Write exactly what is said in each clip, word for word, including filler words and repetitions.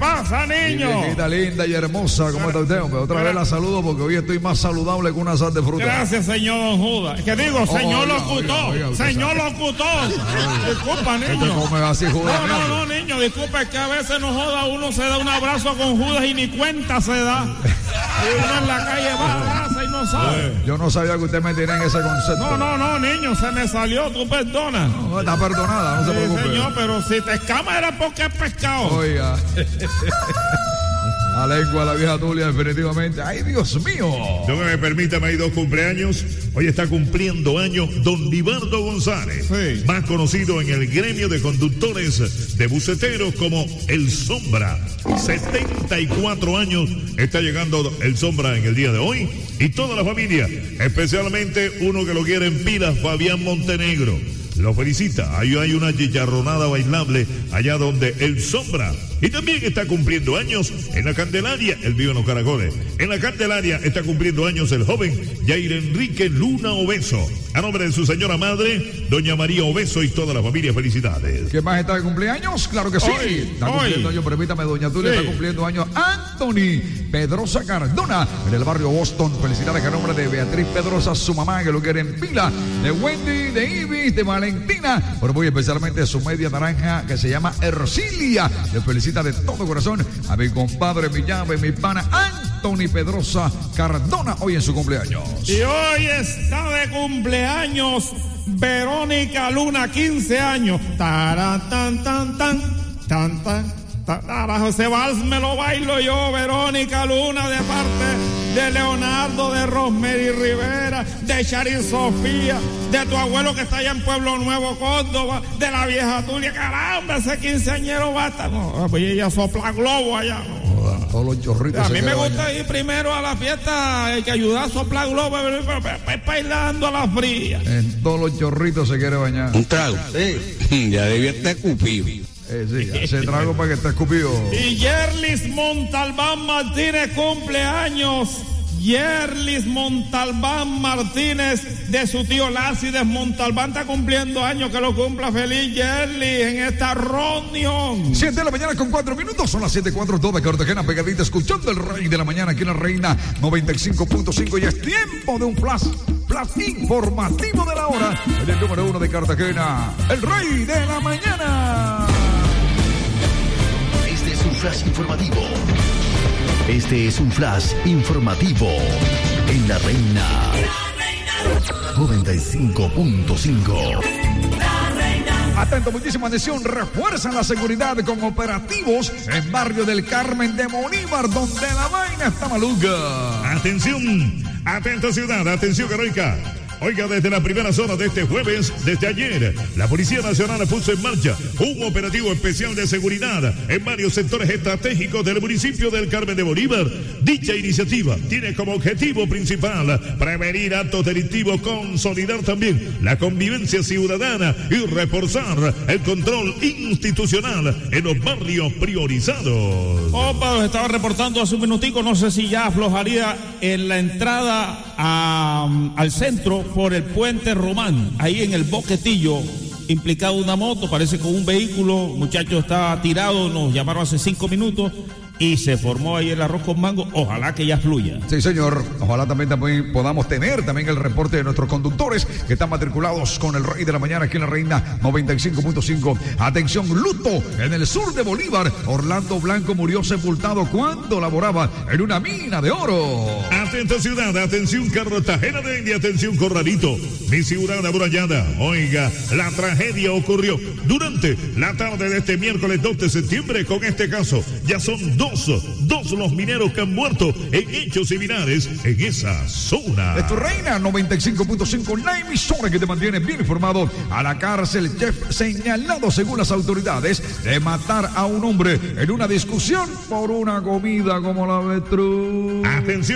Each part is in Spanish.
pasa, niño? Viejita linda y hermosa, ¿cómo está usted? Pero otra vez la saludo porque hoy estoy más saludable que una sal de fruta. Gracias, señor Don Judas. Que digo, señor oiga, locutor. oiga, oiga, señor locutor. Disculpa, niño. ¿Cómo me así, Judas? No, no, no, niño. Disculpa, es que a veces no joda, uno se da un abrazo con Judas y ni cuenta se da. Y uno en la calle va, abraza y no sabe. Yo no sabía que usted me tenía en ese concepto. No, no, no, niño, se me salió, tú perdona. No, está perdonada, no se Sí, preocupe. señor, pero si te escamas era porque es pescado. Oiga. La lengua de la vieja Tulia, definitivamente. ¡Ay, Dios mío! No me permita, hay dos cumpleaños. Hoy está cumpliendo años Don Libardo González, sí. más conocido en el gremio de conductores de buceteros como El Sombra. setenta y cuatro años está llegando El Sombra en el día de hoy. Y toda la familia, especialmente uno que lo quiere en pilas, Fabián Montenegro. Lo felicita. Ahí hay una chicharronada bailable allá donde El Sombra. Y también está cumpliendo años en la Candelaria. Él vive en los Caracoles. En la Candelaria está cumpliendo años el joven Jair Enrique Luna Obeso. A nombre de su señora madre, doña María Obeso y toda la familia, felicidades. ¿Qué más está de cumpleaños? Claro que sí. Hoy, está hoy. cumpliendo años, permítame, doña Tulia, Sí. está cumpliendo años Anthony Pedrosa Cardona, en el barrio Boston. Felicidades a nombre de Beatriz Pedrosa, su mamá, que lo quiere en pila, de Wendy, de Ibis, de Valentina, pero muy especialmente de su media naranja, que se llama Ercilia. Le felicita de todo corazón a mi compadre, mi llave, mi pana, Anthony Pedrosa Cardona, hoy en su cumpleaños. Y hoy está de cumpleaños Verónica Luna, quince años. Taran, tan, tan, tan, tan, tan. Tara, José Valls me lo bailo yo, Verónica Luna, de parte de Leonardo, de Rosemary Rivera, de Charín Sofía, de tu abuelo que está allá en Pueblo Nuevo, Córdoba, de la vieja Tulia. Caramba, ese quinceañero va a estar. No, pues ella sopla globo allá. No. Todos los chorritos. A se mí me quedan gusta bañados. ir primero a la fiesta, hay que ayudar a soplar globo, bailando a la fría. En todos los chorritos se quiere bañar. Un trago. Sí. Ya debía estar cupido. Eh, sí, hace trago para que esté escupido. Y Yerlis Montalbán Martínez cumpleaños. Yerlis Montalbán Martínez, de su tío Lácides Montalbán, está cumpliendo años. Que lo cumpla feliz Yerlis en esta reunión. siete de la mañana con cuatro minutos, son las siete cuatro, toda Cartagena pegadita, escuchando el Rey de la Mañana aquí en la Reina noventa y cinco punto cinco, y es tiempo de un flash, flash informativo de la hora, en el número uno de Cartagena, el Rey de la Mañana. Este es un flash informativo. Este es un flash informativo en la Reina noventa y cinco punto cinco. Atento, muchísima atención, refuerzan la seguridad con operativos en Barrio del Carmen de Bolívar, donde la vaina está maluca. Atención, atento ciudad, atención heroica. Oiga, desde la primera zona de este jueves, desde ayer, la Policía Nacional puso en marcha un operativo especial de seguridad en varios sectores estratégicos del municipio del Carmen de Bolívar. Dicha iniciativa tiene como objetivo principal prevenir actos delictivos, consolidar también la convivencia ciudadana y reforzar el control institucional en los barrios priorizados. Opa, los estaba reportando hace un minutico, no sé si ya aflojaría en la entrada a, al centro por el Puente Román, ahí en el Boquetillo, implicado una moto, parece con un vehículo, muchacho está tirado, nos llamaron hace cinco minutos y se formó ahí el arroz con mango, ojalá que ya fluya. Sí, señor, ojalá también, también podamos tener también el reporte de nuestros conductores que están matriculados con el Rey de la Mañana aquí en la Reina noventa y cinco punto cinco. Atención, luto en el sur de Bolívar. Orlando Blanco murió sepultado cuando laboraba en una mina de oro. Atento ciudad, atención Cartagena de India, atención Corralito, mi ciudad amurallada. Oiga, la tragedia ocurrió durante la tarde de este miércoles dos de septiembre. Con este caso, ya son dos, dos los mineros que han muerto en hechos similares en esa zona. Es tu Reina noventa y cinco punto cinco, la emisora que te mantiene bien informado. A la cárcel, chef señalado según las autoridades de matar a un hombre en una discusión por una comida como la avestruz. Atención mi ciudad.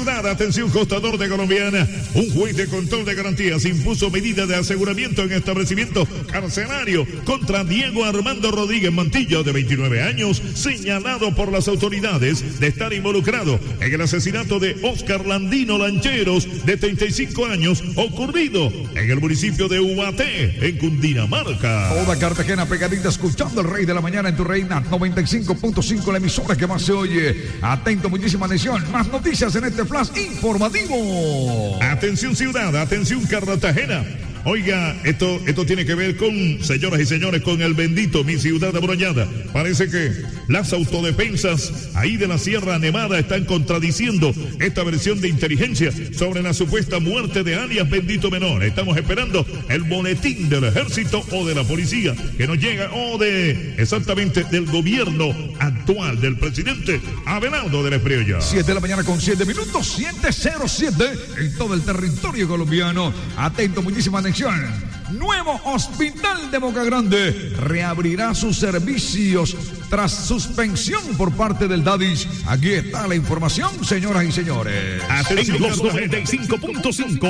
Ciudad, atención Costa Norte colombiana. Un juez de control de garantías impuso medida de aseguramiento en establecimiento carcelario contra Diego Armando Rodríguez Mantillo, de veintinueve años, señalado por las autoridades de estar involucrado en el asesinato de Oscar Landino Lancheros, de treinta y cinco años, ocurrido en el municipio de Ubaté, en Cundinamarca. Toda Cartagena pegadita escuchando el Rey de la Mañana en tu Reina noventa y cinco punto cinco, la emisora que más se oye. Atento, muchísima atención. Más noticias en este flash informativo. Atención Ciudad, atención Cartagena. Oiga, esto, esto tiene que ver con, señoras y señores, con el bendito Mi Ciudad Abroñada. Parece que las autodefensas ahí de la Sierra Nevada están contradiciendo esta versión de inteligencia sobre la supuesta muerte de alias Bendito Menor. Estamos esperando el boletín del ejército o de la policía que nos llega, o de, exactamente, del gobierno actual del presidente Abelardo del Espriella. siete de la mañana con siete minutos, siete cero siete en todo el territorio colombiano. Atento, muchísima atención. Nuevo Hospital de Boca Grande reabrirá sus servicios tras suspensión por parte del DADIS. Aquí está la información, señoras y señores. En los noventa y cinco punto cinco,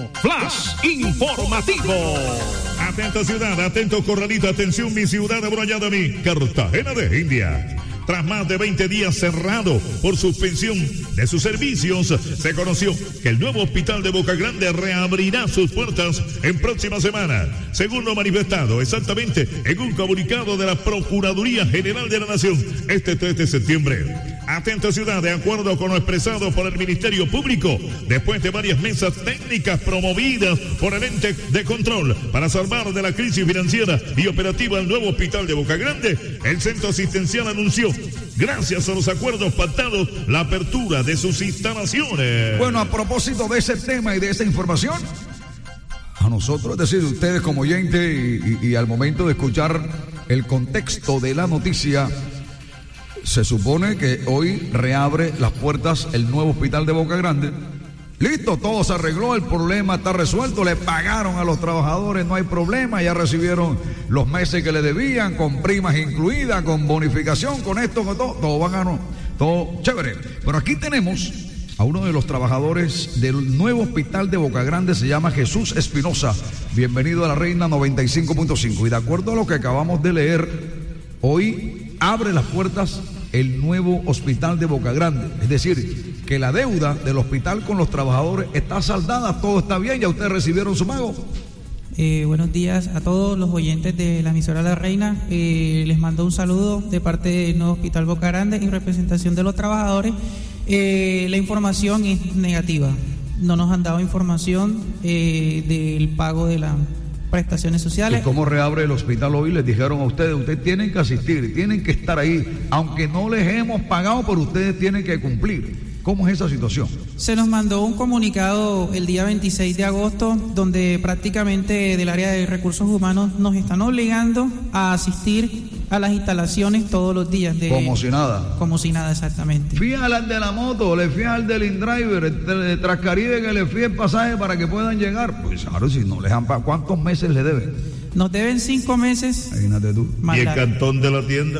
Flash Informativo. Atento Ciudad, atento Corralito, atención Mi Ciudad Abroñada, mi Cartagena de India. Tras más de veinte días cerrado por suspensión de sus servicios, se conoció que el nuevo hospital de Boca Grande reabrirá sus puertas en próxima semana, según lo manifestado exactamente en un comunicado de la Procuraduría General de la Nación este tres de septiembre. Atento Ciudad, de acuerdo con lo expresado por el Ministerio Público, después de varias mesas técnicas promovidas por el ente de control para salvar de la crisis financiera y operativa el nuevo hospital de Boca Grande, el centro asistencial anunció, gracias a los acuerdos pactados, la apertura de sus instalaciones. Bueno, a propósito de ese tema y de esa información, a nosotros, es decir, ustedes como oyente y, y, y al momento de escuchar el contexto de la noticia, se supone que hoy reabre las puertas el nuevo hospital de Boca Grande. Listo, todo se arregló, el problema está resuelto, le pagaron a los trabajadores, no hay problema, ya recibieron los meses que le debían, con primas incluidas, con bonificación, con esto, con todo, todo bacano, todo chévere. Pero aquí tenemos a uno de los trabajadores del nuevo hospital de Boca Grande, se llama Jesús Espinosa. Bienvenido a la Reina noventa y cinco punto cinco. Y de acuerdo a lo que acabamos de leer, hoy abre las puertas el nuevo hospital de Boca Grande. Es decir, que la deuda del hospital con los trabajadores está saldada, todo está bien, ya ustedes recibieron su pago. Eh, buenos días a todos los oyentes de la emisora La Reina. Eh, les mando un saludo de parte del nuevo hospital Boca Grande en representación de los trabajadores. Eh, la información es negativa. No nos han dado información eh, del pago de las prestaciones sociales. ¿Y cómo reabre el hospital hoy? Les dijeron a ustedes, ustedes tienen que asistir, tienen que estar ahí, aunque no les hemos pagado, pero ustedes tienen que cumplir. ¿Cómo es esa situación? Se nos mandó un comunicado el día veintiséis de agosto, donde prácticamente del área de recursos humanos nos están obligando a asistir a las instalaciones todos los días. De, como si nada. Como si nada, exactamente. Fíjale al de la moto, le fíjale al del InDriver, el de Transcaribe, que le fíe el pasaje para que puedan llegar. Pues claro, si no les han pagado, ¿cuántos meses le deben? Nos deben cinco meses. Imagínate tú. ¿Y el cantón de la tienda?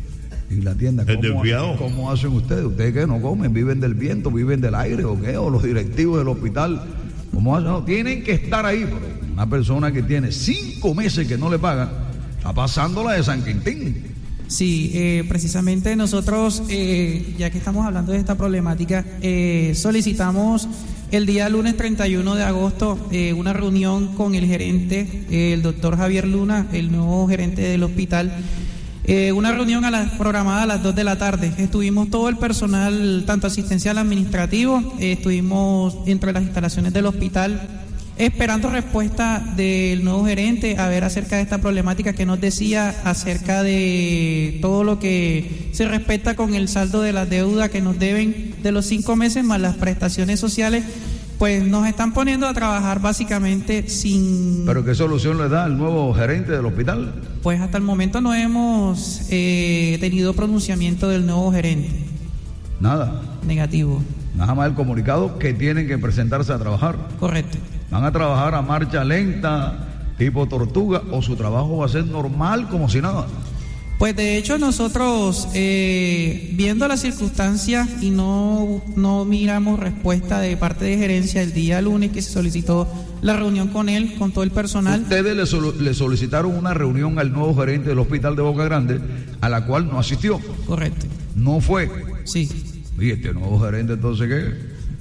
Y la tienda, ¿cómo, ¿cómo hacen ustedes? ¿Ustedes qué? ¿No comen? ¿Viven del viento? ¿Viven del aire? ¿O qué? ¿O los directivos del hospital? ¿Cómo hacen? No, tienen que estar ahí. Pero una persona que tiene cinco meses que no le pagan, está pasando la de San Quintín. Sí, eh, precisamente nosotros, eh, ya que estamos hablando de esta problemática, eh, solicitamos el día lunes treinta y uno de agosto eh, una reunión con el gerente, eh, el doctor Javier Luna, el nuevo gerente del hospital. Eh, una reunión a la, programada a las dos de la tarde. Estuvimos todo el personal, tanto asistencial administrativo, eh, estuvimos entre las instalaciones del hospital esperando respuesta del nuevo gerente a ver acerca de esta problemática que nos decía acerca de todo lo que se respecta con el saldo de la deuda que nos deben de los cinco meses más las prestaciones sociales. Pues nos están poniendo a trabajar básicamente sin... ¿Pero qué solución le da el nuevo gerente del hospital? Pues hasta el momento no hemos eh, tenido pronunciamiento del nuevo gerente. Nada. Negativo. Nada más el comunicado que tienen que presentarse a trabajar. Correcto. ¿Van a trabajar a marcha lenta, tipo tortuga, o su trabajo va a ser normal como si nada? Pues de hecho nosotros, eh, viendo las circunstancias y no, no miramos respuesta de parte de gerencia el día lunes que se solicitó la reunión con él, con todo el personal. Ustedes le, sol- le solicitaron una reunión al nuevo gerente del hospital de Boca Grande, a la cual no asistió. Correcto. No fue. Sí. ¿Y este nuevo gerente entonces qué?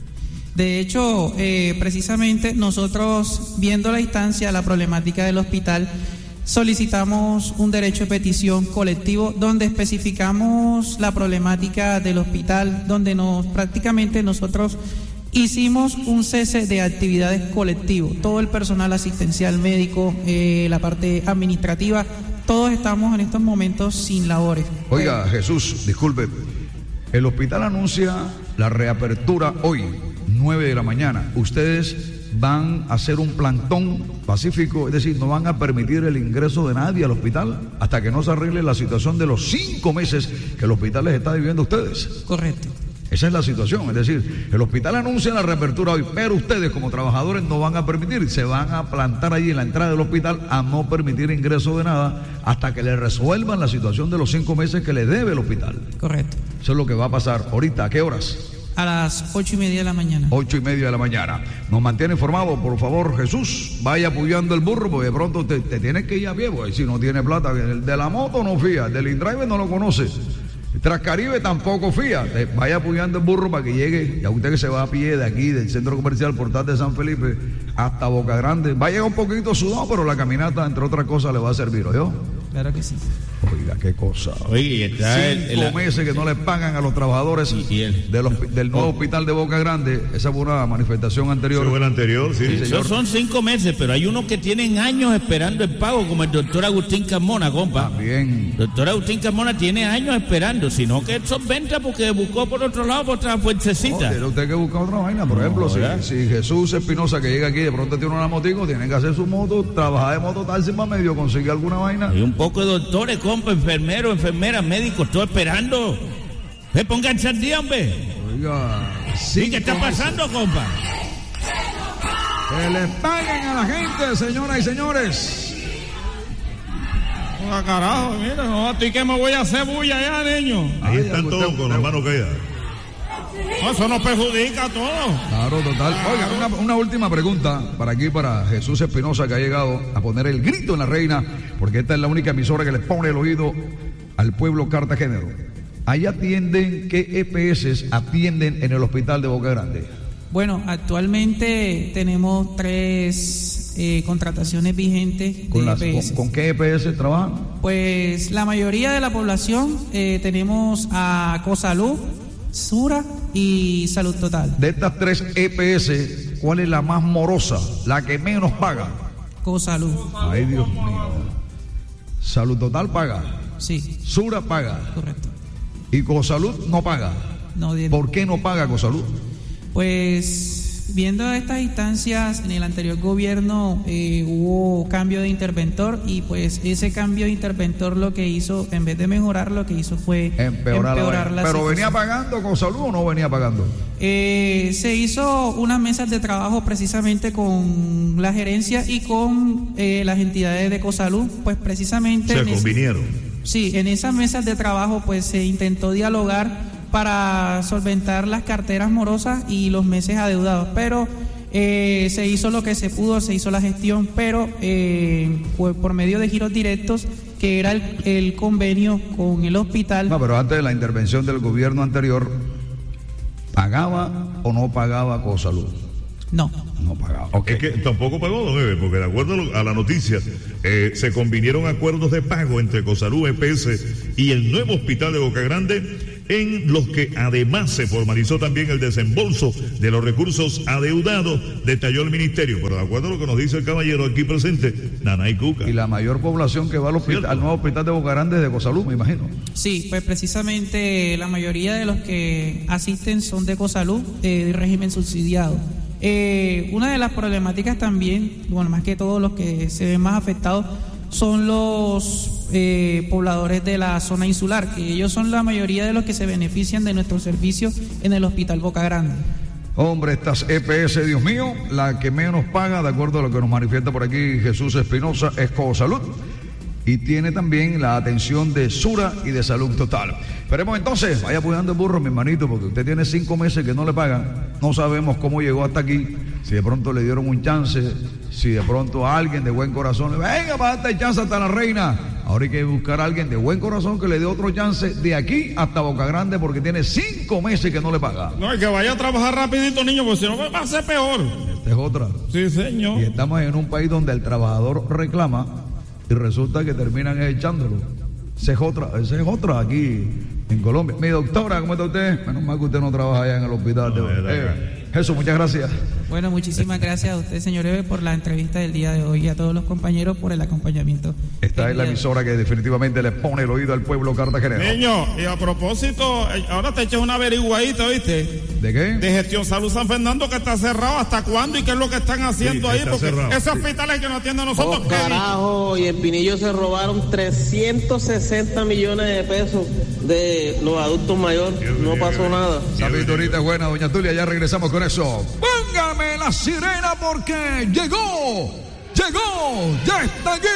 De hecho, eh, precisamente nosotros, viendo la instancia, la problemática del hospital, solicitamos un derecho de petición colectivo donde especificamos la problemática del hospital, donde nos prácticamente nosotros hicimos un cese de actividades colectivo. Todo el personal asistencial médico, eh, la parte administrativa, todos estamos en estos momentos sin labores. Oiga, Jesús, disculpe, el hospital anuncia la reapertura hoy, nueve de la mañana. Ustedes van a hacer un plantón pacífico, es decir, no van a permitir el ingreso de nadie al hospital hasta que no se arregle la situación de los cinco meses que el hospital les está viviendo a ustedes. Correcto. Esa es la situación, es decir, el hospital anuncia la reapertura hoy, pero ustedes como trabajadores no van a permitir, se van a plantar allí en la entrada del hospital a no permitir ingreso de nada hasta que le resuelvan la situación de los cinco meses que le debe el hospital. Correcto. Eso es lo que va a pasar ahorita. ¿A qué horas? A las ocho y media de la mañana. Ocho y media de la mañana. Nos mantiene informado, por favor, Jesús. Vaya apoyando el burro, porque de pronto te, te tienes que ir a pie, porque si no tiene plata. El de la moto no fía, el del InDriver no lo conoce. El Transcaribe tampoco fía. Te vaya apoyando el burro para que llegue. Y a usted que se va a pie de aquí, del centro comercial Portal de San Felipe, hasta Boca Grande. Va a llegar un poquito sudado, pero la caminata, entre otras cosas, le va a servir, ¿oyó? Claro que sí. Oiga, qué cosa. Oye, está Cinco el, el, meses que no le pagan a los trabajadores y, y el, del, del nuevo hospital de Boca Grande. Esa fue una manifestación anterior. Fue la anterior, sí. Sí, Esos son cinco meses, pero hay unos que tienen años esperando el pago, como el doctor Agustín Carmona, compa. También. Doctor Agustín Carmona tiene años esperando, sino que son ventas porque buscó por otro lado, por otra fuercecita. No, tiene usted que buscar otra vaina. Por No, ejemplo, si, ¿verdad? si Jesús Espinosa que llega aquí de pronto tiene una motico, tiene que hacer su moto, trabajar de moto tal, sin más medio, conseguir alguna vaina. Hay un poco de doctores, compa, enfermeros, enfermeras, médicos, todo esperando. Eh, pónganse al día, hombre. Oiga, ¿Y qué está cinco meses. pasando, compa? Que les paguen a la gente, señoras y señores. Ah, carajo, mira, no, ¿y qué me voy a hacer bulla ya, niño? Ahí Ay, están usted- todos con las manos caídas. No, eso nos perjudica a todos. Claro, total. Oiga, una, una última pregunta para aquí, para Jesús Espinosa, que ha llegado a poner el grito en la reina, porque esta es la única emisora que le pone el oído al pueblo cartagenero. Ahí atienden, ¿qué E P S atienden en el hospital de Boca Grande? Bueno, actualmente tenemos tres eh, contrataciones vigentes de ¿Con, las, E P S. con, ¿Con qué E P S trabajan? Pues la mayoría de la población eh, tenemos a Cosalud, Sura y Salud Total. De estas tres E P S, ¿cuál es la más morosa, la que menos paga? Cosalud, Ay, Dios mío. Salud Total paga, sí, Sura paga correcto. y Cosalud no paga. No, de- ¿Por qué no paga Cosalud? Pues viendo estas instancias, en el anterior gobierno eh, hubo cambio de interventor y pues ese cambio de interventor lo que hizo, en vez de mejorar, lo que hizo fue Empeorar, la vaina. la ¿Pero situación. venía pagando Cosalud o no venía pagando? Eh, se hizo unas mesas de trabajo precisamente con la gerencia y con eh, las entidades de Cosalud, pues precisamente Se en ese- convinieron. sí, en esas mesas de trabajo pues se intentó dialogar para solventar las carteras morosas y los meses adeudados, pero eh, se hizo lo que se pudo, se hizo la gestión, pero eh, fue por medio de giros directos, que era el, el convenio con el hospital. No, pero antes de la intervención del gobierno anterior, ¿pagaba o no pagaba Cosalud? No. No pagaba. Ok. Es que tampoco pagó, don Eve, porque de acuerdo a lo- a la noticia, eh, se convinieron acuerdos de pago entre Cosalud, E P S y el nuevo hospital de Boca Grande, en los que además se formalizó también el desembolso de los recursos adeudados, detalló el ministerio. Pero de acuerdo a lo que nos dice el caballero aquí presente, Nanay Cuca. Y la mayor población que va al, hospital, Cierto. al nuevo hospital de Boca Grande es de Cosalud, me imagino. Sí, pues precisamente la mayoría de los que asisten son de Cosalud, eh, de régimen subsidiado. Eh, una de las problemáticas también, bueno, más que todos los que se ven más afectados, son los eh, pobladores de la zona insular, que ellos son la mayoría de los que se benefician de nuestros servicios en el Hospital Boca Grande. Hombre, estas E P S, Dios mío, la que menos paga, de acuerdo a lo que nos manifiesta por aquí Jesús Espinosa, es Cosalud. y tiene también la atención de Sura y de Salud Total. Esperemos entonces, vaya apoyando el burro, mi hermanito, porque usted tiene cinco meses que no le pagan. No sabemos cómo llegó hasta aquí, si de pronto le dieron un chance, si de pronto a alguien de buen corazón le venga, para darte chance hasta la reina. Ahora hay que buscar a alguien de buen corazón que le dé otro chance de aquí hasta Boca Grande, porque tiene cinco meses que no le paga. No, y que vaya a trabajar rapidito, niño, porque si no va a ser peor. Esta es otra. Sí, señor. Y estamos en un país donde el trabajador reclama y resulta que terminan echándolo. Esa es otra, esa es otra aquí en Colombia. Mi doctora, ¿cómo está usted? Menos mal que usted no trabaja allá en el hospital. No, de... eh, Jesús, muchas gracias. Bueno, muchísimas gracias a usted, señor Eve, por la entrevista del día de hoy y a todos los compañeros por el acompañamiento. Esta es la emisora que definitivamente le pone el oído al pueblo cartagenero. Niño, y a propósito, ahora te echas una averiguadita, ¿viste? ¿De qué? De Gestión Salud San Fernando, que está cerrado. ¿Hasta cuándo y qué es lo que están haciendo Sí, ahí? está Porque cerrado. ese hospital es el que nos atiende a nosotros. Oh, ¿qué? carajo, y en Pinillo se robaron trescientos sesenta millones de pesos de los adultos mayores. No pasó nada. Esa pinturita es buena, doña Tulia, ya regresamos con eso. Póngame la sirena porque llegó, llegó, ya está aquí.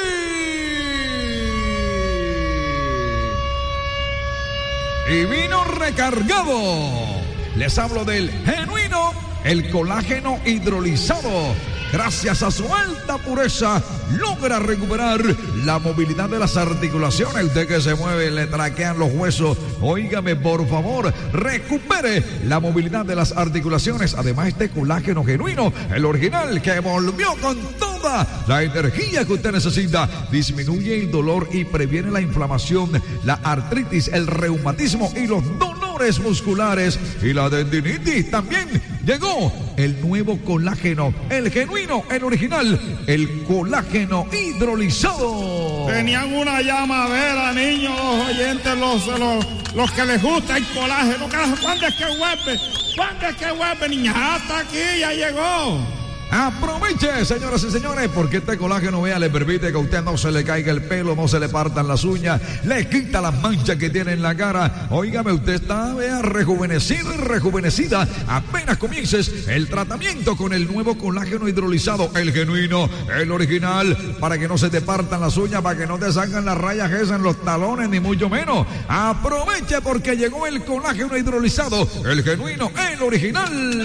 Y vino recargado. Les hablo del genuino, el colágeno hidrolizado. Gracias a su alta pureza, logra recuperar la movilidad de las articulaciones. Usted que se mueve, le traquean los huesos. Óigame, por favor, recupere la movilidad de las articulaciones. Además, este colágeno genuino, el original, que volvió con toda la energía que usted necesita, disminuye el dolor y previene la inflamación, la artritis, el reumatismo y los dolores musculares y la tendinitis. También llegó el nuevo colágeno, el genuino, el original, el colágeno hidrolizado. Tenían una llamadera, niños, los oyentes, los, los, los que les gusta el colágeno. ¿Cuándo es que vuelve? ¿Cuándo es que vuelve, niña? Hasta aquí, ya llegó. Aproveche, señoras y señores, porque este colágeno, vea, le permite que a usted no se le caiga el pelo, no se le partan las uñas, le quita las manchas que tiene en la cara. Óigame, usted está, vea, rejuvenecido y rejuvenecida. Apenas comiences el tratamiento con el nuevo colágeno hidrolizado, el genuino, el original, para que no se te partan las uñas, para que no te salgan las rayas esas en los talones, ni mucho menos. Aproveche porque llegó el colágeno hidrolizado, el genuino, el original.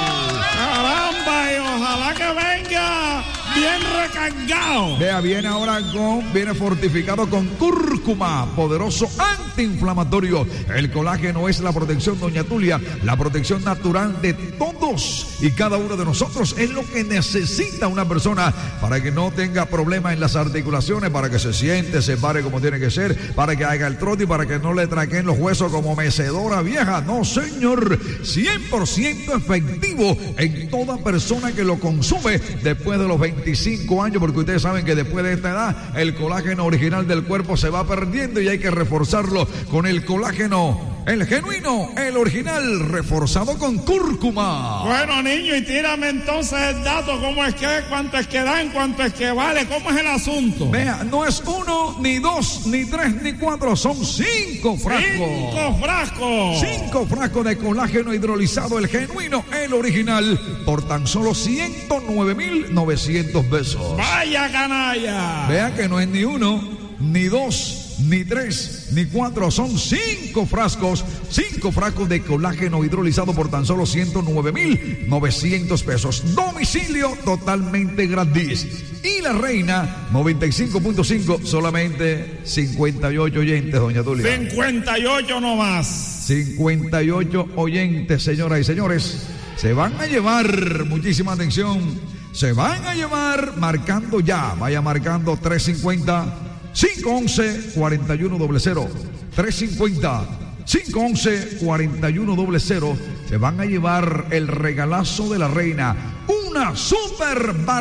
¡Caramba! Y ojalá que venga bien recargado. Vea, viene ahora con, viene fortificado con cúrcuma, poderoso antiinflamatorio. El colágeno es la protección, doña Tulia, la protección natural de todos y cada uno de nosotros. Es lo que necesita una persona para que no tenga problemas en las articulaciones, para que se siente, se pare como tiene que ser, para que haga el trote y para que no le traquen los huesos como mecedora vieja. No, señor, cien por ciento efectivo en toda persona que lo consume después de los veinticinco años, porque ustedes saben que después de esta edad el colágeno original del cuerpo se va perdiendo y hay que reforzarlo con el colágeno, el genuino, el original, reforzado con cúrcuma. Bueno, niño, y tírame entonces el dato, ¿cómo es que, cuánto es que dan, cuánto es que vale, cómo es el asunto? Vea, no es uno, ni dos, ni tres, ni cuatro, son cinco frascos. Cinco frascos. Cinco frascos de colágeno hidrolizado, el genuino, el original, por tan solo ciento nueve mil novecientos pesos. Vaya canalla. Vea que no es ni uno, ni dos, ni tres, ni cuatro, son cinco frascos, cinco frascos de colágeno hidrolizado por tan solo ciento nueve mil novecientos pesos. Domicilio totalmente gratis. Y la reina noventa y cinco punto cinco, solamente cincuenta y ocho oyentes, doña Tulia. cincuenta y ocho nomás. cincuenta y ocho oyentes, señoras y señores. Se van a llevar, muchísima atención, se van a llevar marcando ya, vaya marcando tres cincuenta, cinco once, cuarenta y uno cero cero, tres cincuenta, cinco once, cuarenta y uno cero cero, se van a llevar el regalazo de la reina, una super barra.